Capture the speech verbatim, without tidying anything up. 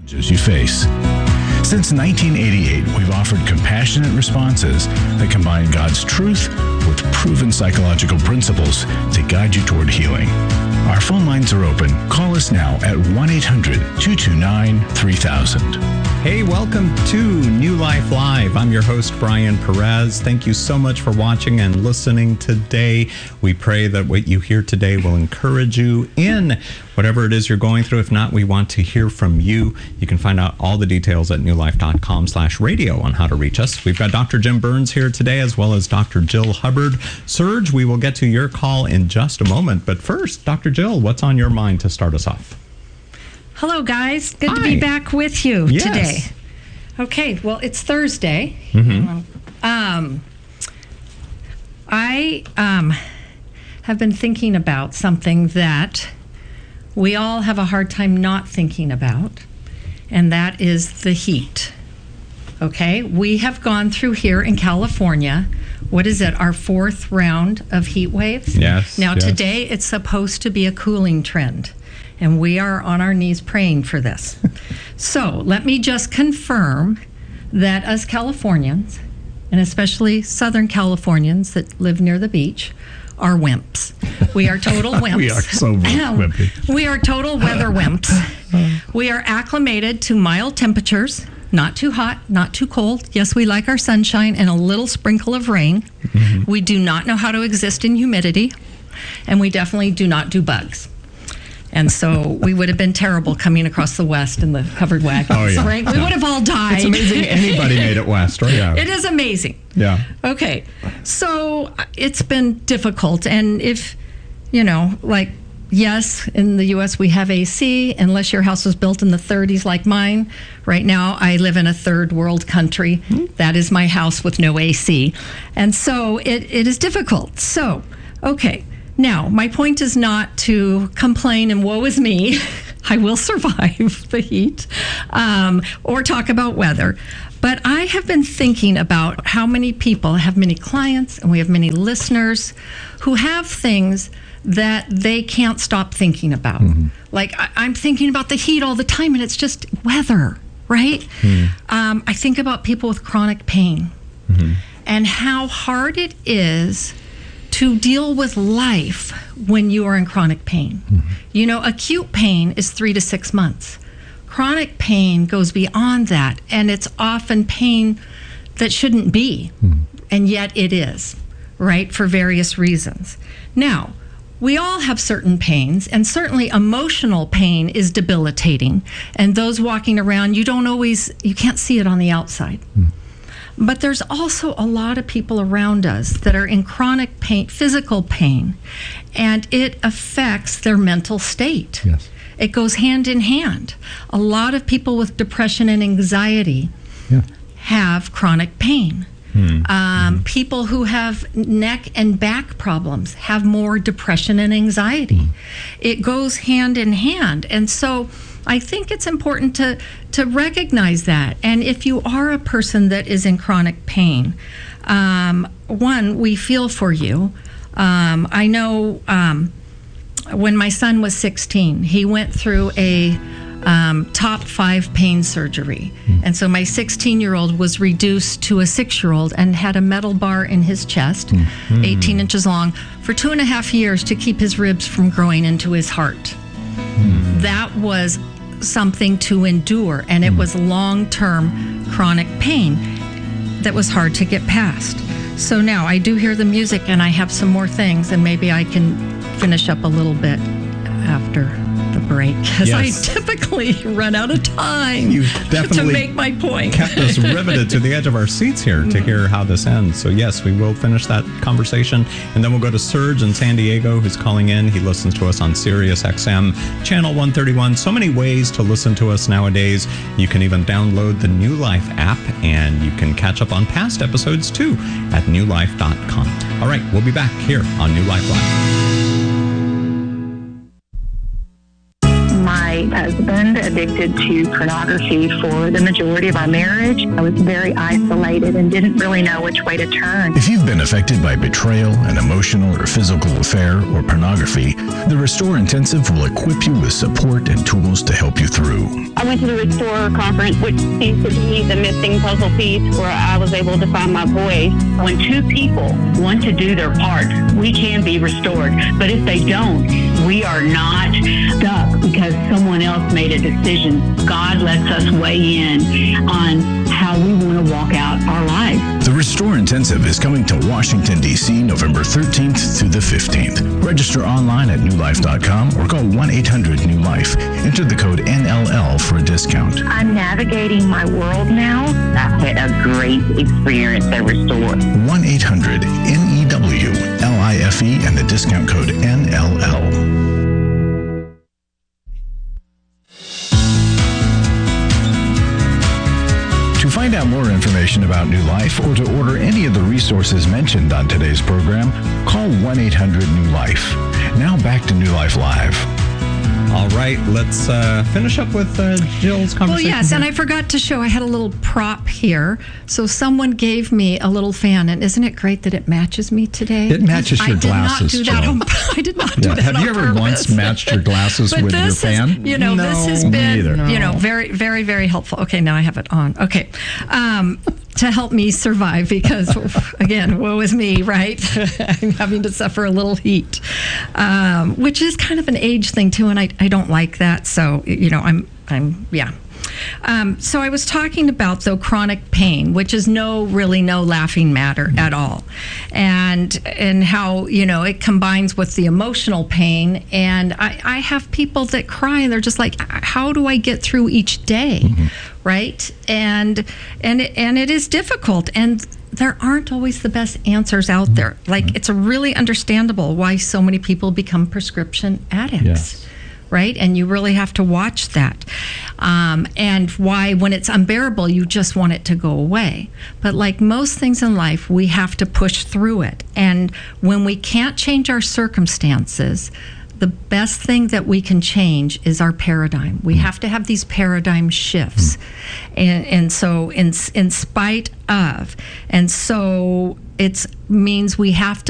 you face. Since nineteen eighty-eight, we've offered compassionate responses that combine God's truth with proven psychological principles to guide you toward healing. Our phone lines are open. Call us now at one eight hundred two two nine three thousand. Hey, welcome to New Life Live. I'm your host, Brian Perez. Thank you so much for watching and listening today. We pray that what you hear today will encourage you in whatever it is you're going through. If not, we want to hear from you. You can find out all the details at newlife.com slash radio on how to reach us. We've got Doctor Jim Burns here today, as well as Doctor Jill Hubbard. Serge, we will get to your call in just a moment. But first, Doctor Jill, what's on your mind to start us off? Hello, guys. Good Hi. to be back with you Yes. today. Okay, well, it's Thursday. Mm-hmm. Um, I um, have been thinking about something that we all have a hard time not thinking about, and that is the heat. Okay, we have gone through here in California, what is it, our fourth round of heat waves? Yes. Now, yes. today it's supposed to be a cooling trend. And we are on our knees praying for this. So let me just confirm that us Californians, and especially Southern Californians that live near the beach, are wimps. We are total wimps. We are so wimpy. We are total weather wimps. We are acclimated to mild temperatures, not too hot, not too cold. Yes, we like our sunshine and a little sprinkle of rain. Mm-hmm. We do not know how to exist in humidity, and we definitely do not do bugs. And so we would have been terrible coming across the West in the covered wagons, oh, yeah. right? We yeah. would have all died. It's amazing anybody made it west, right? Yeah. It is amazing. Yeah. Okay. So it's been difficult. And if, you know, like, yes, in the U S we have A C, unless your house was built in the thirties like mine. Right now, I live in a third world country. Mm-hmm. That is my house with no A C. And so it, it is difficult. So, okay. Now, my point is not to complain and woe is me. I will survive the heat, um, or talk about weather. But I have been thinking about how many people, I have many clients, and we have many listeners who have things that they can't stop thinking about. Mm-hmm. Like, I, I'm thinking about the heat all the time, and it's just weather, right? Mm-hmm. Um, I think about people with chronic pain, mm-hmm. and how hard it is to deal with life when you are in chronic pain. Mm-hmm. You know, acute pain is three to six months. Chronic pain goes beyond that, and it's often pain that shouldn't be, mm-hmm. and yet it is, right, for various reasons. Now, we all have certain pains, and certainly emotional pain is debilitating, and those walking around, you don't always, you can't see it on the outside. Mm-hmm. But there's also a lot of people around us that are in chronic pain, physical pain, and it affects their mental state. Yes. It goes hand in hand. A lot of people with depression and anxiety yeah. have chronic pain. Mm-hmm. Um, mm-hmm. People who have neck and back problems have more depression and anxiety. Mm-hmm. It goes hand in hand. And so I think it's important to, to recognize that. And if you are a person that is in chronic pain, um, one, we feel for you. Um, I know um, when my son was sixteen, he went through a um, top five pain surgery. Mm. And so my sixteen-year-old was reduced to a six-year-old and had a metal bar in his chest, mm. eighteen mm. inches long, for two and a half years to keep his ribs from growing into his heart. Mm. That was something to endure, and it mm. was long-term chronic pain that was hard to get past. So now I do hear the music, and I have some more things, and maybe I can finish up a little bit after the break, because yes. I typically run out of time you definitely to make my point. Kept us riveted to the edge of our seats here to hear how this ends. So yes, we will finish that conversation, and then we'll go to Serge in San Diego, who's calling in. He listens to us on Sirius X M, channel one thirty-one. So many ways to listen to us nowadays. You can even download the New Life app, and you can catch up on past episodes too at new life dot com. All right, we'll be back here on New Life Live. My husband addicted to pornography for the majority of our marriage. I was very isolated and didn't really know which way to turn. If you've been affected by betrayal, an emotional or physical affair, or pornography, the Restore Intensive will equip you with support and tools to help you through. I went to the Restorer Conference, which seems to be the missing puzzle piece where I was able to find my voice. When two people want to do their part, we can be restored. But if they don't, we are not stuck because someone else made a decision. God lets us weigh in on how we want to walk out our lives. The Restore Intensive is coming to Washington, D C November thirteenth through the fifteenth. Register online at new life dot com or call one eight hundred new life. Enter the code N L L for a discount. I'm navigating my world now. I've had a great experience at Restore. one eight hundred N E W L I F E and the discount code N L L. To find out more information about New Life or to order any of the resources mentioned on today's program, call one eight hundred new life. Now back to New Life Live. All right, let's uh, finish up with uh, Jill's conversation. Well, yes, here. and I forgot to show, I had a little prop here. So someone gave me a little fan, and isn't it great that it matches me today? It matches your I glasses, did not do that Jill. on, I did not do Yeah. that Have on you ever purpose. once matched your glasses But with your this fan? Is, you know, no, this has me been, either. you know, very, very, very helpful. Okay, now I have it on. Okay. Um, to help me survive because, again, woe is me, right? I'm having to suffer a little heat, um, which is kind of an age thing, too, and I, I don't like that. So, you know, I'm, I'm yeah. Um, so I was talking about, though, chronic pain, which is no, really no laughing matter at all. And and how, you know, it combines with the emotional pain. And I, I have people that cry and they're just like, how do I get through each day? Mm-hmm. Right? And and it, and it is difficult. And there aren't always the best answers out there. Like, it's really understandable why so many people become prescription addicts. Yes. Right? And you really have to watch that. Um, and why, when it's unbearable, you just want it to go away. But like most things in life, we have to push through it. And when we can't change our circumstances, the best thing that we can change is our paradigm. We have to have these paradigm shifts. And, and so in, in spite of, and so it means we have to